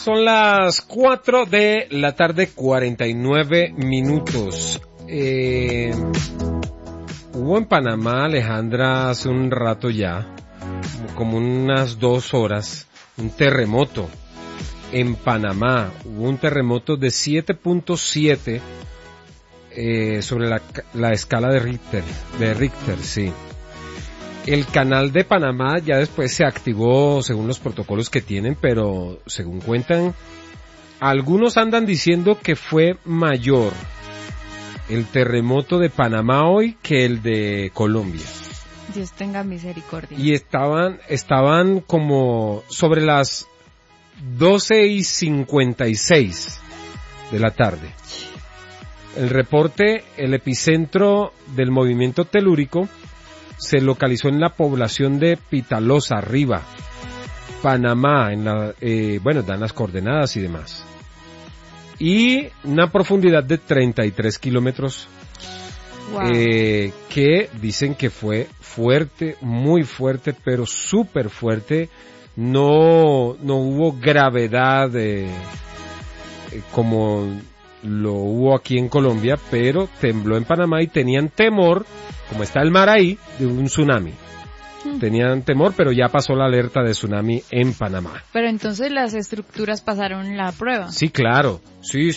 son las 4 de la tarde, 49 minutos. Hubo en Panamá, Alejandra, hace un rato ya, como unas 2 horas, un terremoto. En Panamá hubo un terremoto de 7.7 sobre la escala de Richter, sí. El canal de Panamá ya después se activó según los protocolos que tienen, pero según cuentan, algunos andan diciendo que fue mayor el terremoto de Panamá hoy que el de Colombia. Dios tenga misericordia. Y estaban como sobre las 12:56 de la tarde. El reporte, el epicentro del movimiento telúrico se localizó en la población de Pitalosa, arriba, Panamá, dan las coordenadas y demás. Y una profundidad de 33 kilómetros, wow. Que dicen que fue fuerte, muy fuerte, pero súper fuerte. No hubo gravedad como lo hubo aquí en Colombia, pero tembló en Panamá y tenían temor, como está el mar ahí, de un tsunami. Tenían temor, pero ya pasó la alerta de tsunami en Panamá. Pero entonces las estructuras pasaron la prueba. Sí, claro. Sí.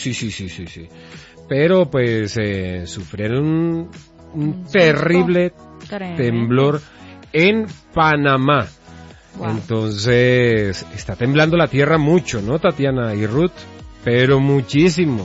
Pero pues sufrieron un terrible temblor en Panamá. Wow. Entonces, está temblando la tierra mucho, ¿no, Tatiana y Ruth? Pero muchísimo.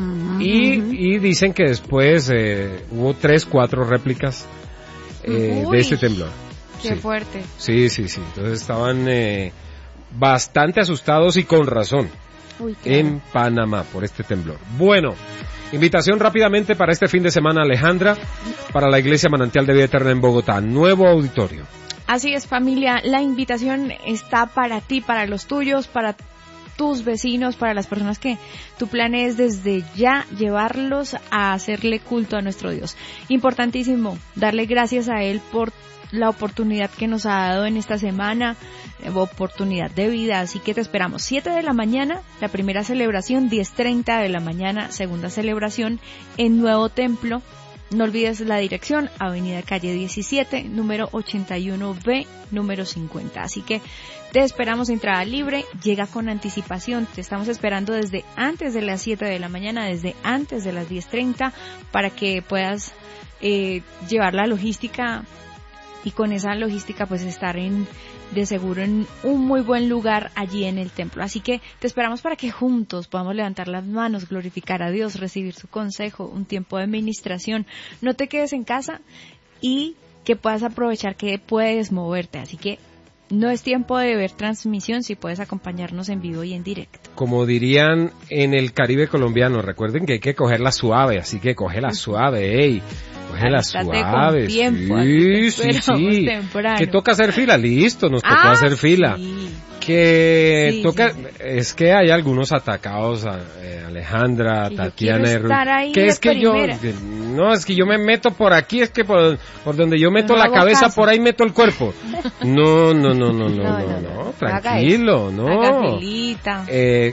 Y dicen que después hubo 3-4 réplicas de este temblor. Qué fuerte. Sí. Entonces estaban bastante asustados y con razón en Panamá por este temblor. Bueno, invitación rápidamente para este fin de semana, Alejandra, para la Iglesia Manantial de Vida Eterna en Bogotá. Nuevo auditorio. Así es, familia. La invitación está para ti, para los tuyos, para tus vecinos, para las personas que tu plan es desde ya llevarlos a hacerle culto a nuestro Dios. Importantísimo, darle gracias a Él por la oportunidad que nos ha dado en esta semana, oportunidad de vida, así que te esperamos 7 de la mañana, la primera celebración, 10:30 de la mañana, segunda celebración en Nuevo Templo. No olvides la dirección, Avenida Calle 17, número 81B, número 50. Así que te esperamos, entrada libre, llega con anticipación. Te estamos esperando desde antes de las 7 de la mañana, desde antes de las 10:30, para que puedas llevar la logística y con esa logística pues estar de seguro en un muy buen lugar allí en el templo. Así que te esperamos para que juntos podamos levantar las manos, glorificar a Dios, recibir su consejo, un tiempo de ministración. No te quedes en casa y que puedas aprovechar que puedes moverte. Así que no es tiempo de ver transmisión si puedes acompañarnos en vivo y en directo. Como dirían en el Caribe colombiano, recuerden que hay que cogerla suave, así que cógela suave, ey. Cógela suave, tiempo, sí. Temprano. Que toca hacer fila, listo, nos tocó hacer fila. Sí. Que toca, es que hay algunos atacados, Alejandra, Tatiana y Ruth, que es que es que yo me meto por aquí, es que por donde yo meto la cabeza, por ahí meto el cuerpo. No, tranquilo, haga filita,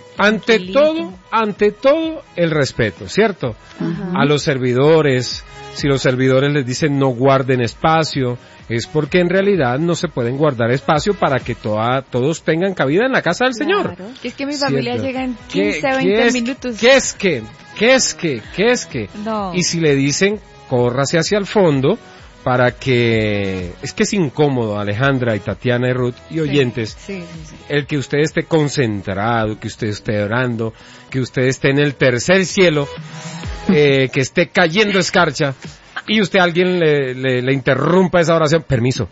ante todo, el respeto, ¿cierto? Ajá. A los servidores. Si los servidores les dicen no guarden espacio, es porque en realidad no se pueden guardar espacio para que todos tengan cabida en la casa del Señor. Es que mi familia llega en 15, 20 minutos. ¿Qué es que? No. Y si le dicen, córrase hacia el fondo para que... Es que es incómodo, Alejandra y Tatiana y Ruth y oyentes, sí. El que usted esté concentrado, que usted esté orando, que usted esté en el tercer cielo, que esté cayendo escarcha y alguien le interrumpa esa oración, permiso,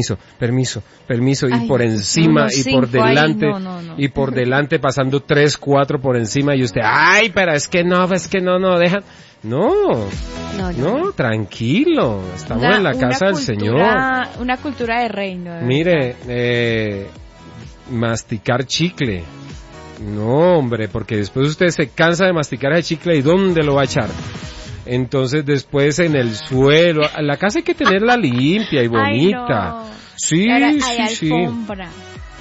y por encima y por delante, y por delante pasando 3, 4 por encima y usted, pero es que no dejan. No, tranquilo, estamos en la casa del Señor. Una cultura de reino. Mire, masticar chicle. No, hombre, porque después usted se cansa de masticar el chicle y ¿dónde lo va a echar? Entonces después en el suelo, la casa hay que tenerla limpia y bonita. Ay, no. Sí. Alfombra.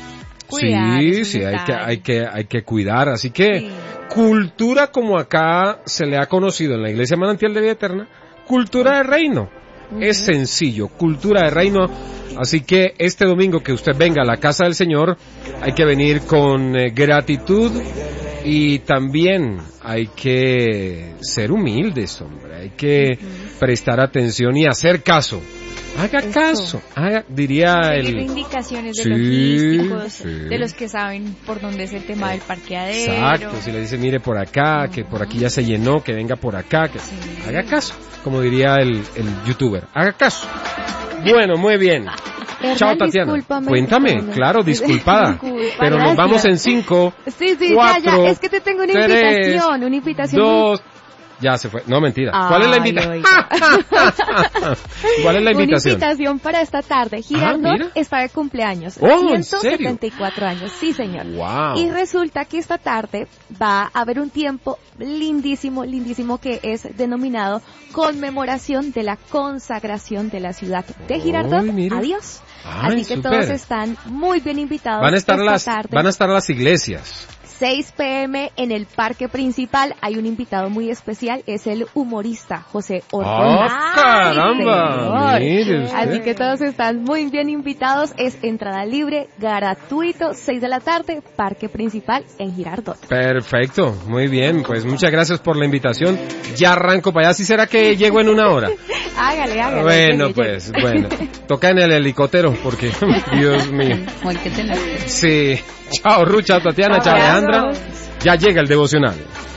cuidar. Sí, hay que cuidar. Así que, sí. Cultura como acá se le ha conocido en la Iglesia Manantial de Vida Eterna, cultura de reino. Es sencillo, cultura de reino. Así que este domingo que usted venga a la casa del Señor, hay que venir con gratitud y también hay que ser humildes, hombre. Hay que prestar atención y hacer caso. Haga caso, diría seguir indicaciones de logísticos, de los que saben por dónde es el tema del parqueadero. Exacto, si le dice mire por acá, que por aquí ya se llenó, que venga por acá, que haga caso, como diría el youtuber, haga caso. Bueno, muy bien. Chao, Tatiana. Cuéntame, claro, disculpada. Pero nos vamos en 5, 4, ya, es que te tengo una 3, invitación. 2, ya se fue. No, mentira. ¿Cuál es la invitación? ¿Cuál es la invitación? Una invitación para esta tarde. Girardot está de cumpleaños. 174 años. Sí, señor. Wow. Y resulta que esta tarde va a haber un tiempo lindísimo que es denominado conmemoración de la consagración de la ciudad de Girardot. Adiós. Así que super. todos están muy bien invitados. Van a estar las iglesias. 6 p.m. en el parque principal. Hay un invitado muy especial, es el humorista José Ordóñez. ¡Oh, caramba! Mire usted. Así que todos están muy bien invitados. Es entrada libre, gratuito, 6 de la tarde, parque principal en Girardot. Perfecto, muy bien. Pues muchas gracias por la invitación. Ya arranco para allá. ¿Sí será que llego en una hora? Hágale. Bueno, pues, bueno. Toca en el helicóptero porque, Dios mío. Sí. Chao, Ruth, chao, Tatiana, chao, Alejandra. Ya llega el devocional.